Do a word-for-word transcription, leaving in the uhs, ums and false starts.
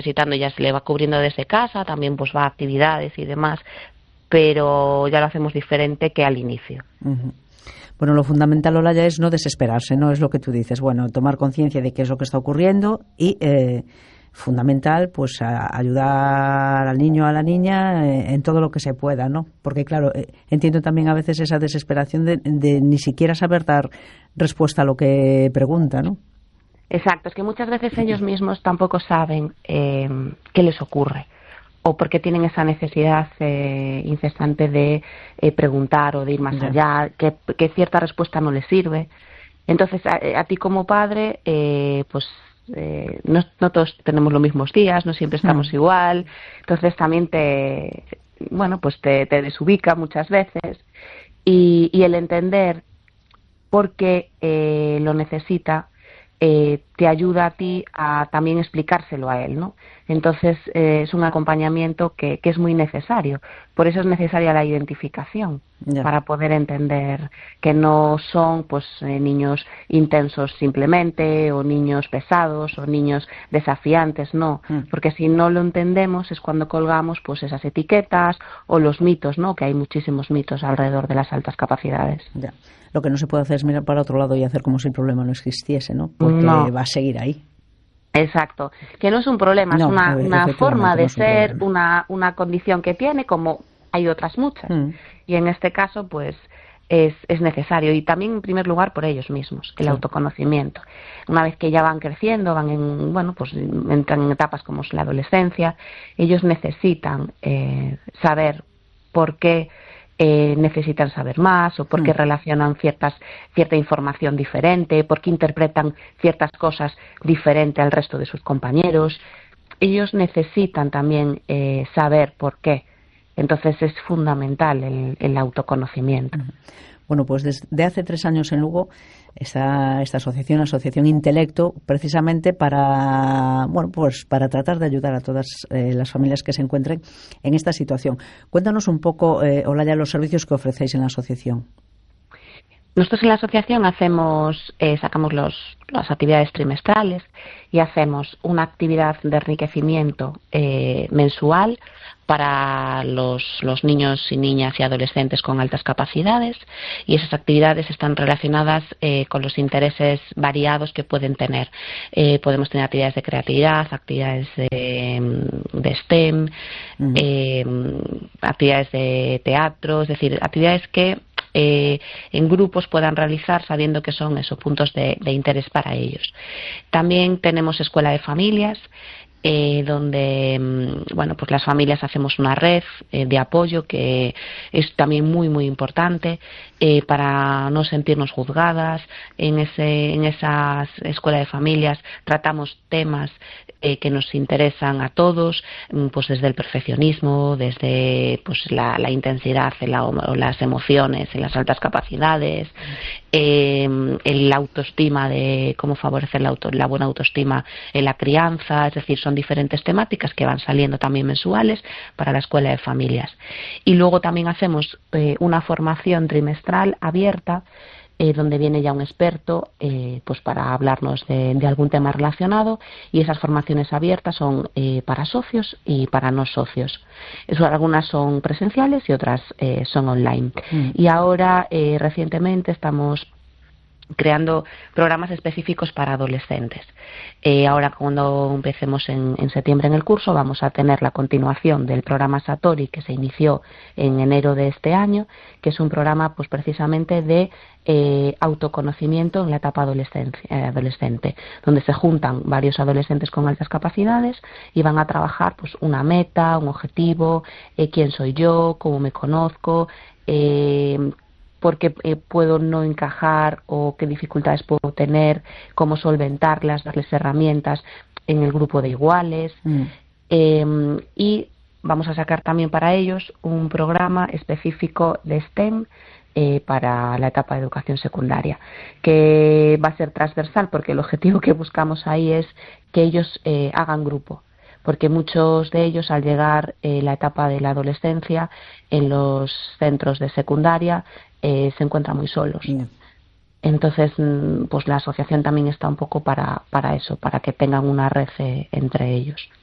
necesitando ya se le va cubriendo desde casa, también pues va a actividades y demás, pero ya lo hacemos diferente que al inicio. Uh-huh. Bueno, lo fundamental, Olaya, es no desesperarse, ¿no? Es lo que tú dices. Bueno, tomar conciencia de qué es lo que está ocurriendo y, eh, fundamental, pues a ayudar al niño o a la niña eh, en todo lo que se pueda, ¿no? Porque, claro, eh, entiendo también a veces esa desesperación de, de ni siquiera saber dar respuesta a lo que pregunta, ¿no? Exacto, es que muchas veces ellos mismos tampoco saben eh, qué les ocurre, o porque tienen esa necesidad eh, incesante de eh, preguntar o de ir más allá, que, que cierta respuesta no les sirve. Entonces, a, a ti como padre, eh, pues eh, no, no todos tenemos los mismos días, no siempre estamos Mm. igual, entonces también te, bueno, pues te, te desubica muchas veces, y, y el entender por qué eh, lo necesita, Eh, te ayuda a ti a también explicárselo a él, ¿no? Entonces eh, es un acompañamiento que, que es muy necesario. Por eso es necesaria la identificación, Ya. para poder entender que no son pues eh, niños intensos simplemente, o niños pesados, o niños desafiantes, no. Mm. Porque si no lo entendemos es cuando colgamos pues esas etiquetas o los mitos, ¿no? Que hay muchísimos mitos alrededor de las altas capacidades. Ya. Lo que no se puede hacer es mirar para otro lado y hacer como si el problema no existiese, ¿no? Porque No. va a seguir ahí. Exacto, que no es un problema, No, es una, una forma de no es un ser, problema. una, una condición que tiene, como hay otras muchas. Mm. Y en este caso, pues, es, es necesario. Y también, en primer lugar, por ellos mismos, el Sí. autoconocimiento. Una vez que ya van creciendo, van en, bueno, pues entran en etapas como es la adolescencia, ellos necesitan eh, saber por qué Eh, necesitan saber más, o por qué Mm. relacionan ciertas, cierta información diferente, por qué interpretan ciertas cosas diferente al resto de sus compañeros. Ellos necesitan también eh, saber por qué. Entonces es fundamental el, el autoconocimiento. Bueno, pues desde hace tres años en Lugo está esta asociación, Asociación Intelecto, precisamente para, bueno, pues para tratar de ayudar a todas eh, las familias que se encuentren en esta situación. Cuéntanos un poco, eh, Olaya, los servicios que ofrecéis en la asociación. Nosotros en la asociación hacemos, eh, sacamos los, las actividades trimestrales y hacemos una actividad de enriquecimiento eh, mensual para los, los niños y niñas y adolescentes con altas capacidades, y esas actividades están relacionadas eh, con los intereses variados que pueden tener. Eh, podemos tener actividades de creatividad, actividades de, de STEM, Mm. eh, actividades de teatro, es decir, actividades que Eh, en grupos puedan realizar sabiendo que son esos puntos de, de interés para ellos. También tenemos escuela de familias, eh, donde bueno, pues las familias hacemos una red eh, de apoyo que es también muy muy importante eh, para no sentirnos juzgadas. En ese en esas escuela de familias tratamos temas eh, que nos interesan a todos, pues desde el perfeccionismo, desde pues la, la intensidad en la, o las emociones en las altas capacidades, eh, la autoestima, de cómo favorecer la, auto, la buena autoestima en la crianza. Es decir, son diferentes temáticas que van saliendo también mensuales para la escuela de familias. Y luego también hacemos eh, una formación trimestral abierta, Eh, donde viene ya un experto eh, pues para hablarnos de, de algún tema relacionado, y esas formaciones abiertas son eh, para socios y para no socios. Eso, algunas son presenciales y otras eh, son online. Mm. Y ahora eh, recientemente estamos creando programas específicos para adolescentes. Eh, ahora, cuando empecemos en, en septiembre en el curso, vamos a tener la continuación del programa Satori, que se inició en enero de este año, que es un programa pues precisamente de eh, autoconocimiento en la etapa adolescencia, eh, adolescente, donde se juntan varios adolescentes con altas capacidades y van a trabajar pues una meta, un objetivo, eh, quién soy yo, cómo me conozco, eh, por qué eh, puedo no encajar o qué dificultades puedo tener, cómo solventarlas, darles herramientas en el grupo de iguales. Mm. Eh, y vamos a sacar también para ellos un programa específico de STEM eh, para la etapa de educación secundaria, que va a ser transversal, porque el objetivo que buscamos ahí es que ellos eh, hagan grupo, porque muchos de ellos, al llegar eh, la etapa de la adolescencia en los centros de secundaria, eh, se encuentran muy solos. Yeah. Entonces, pues la asociación también está un poco para, para eso, para que tengan una red eh, entre ellos.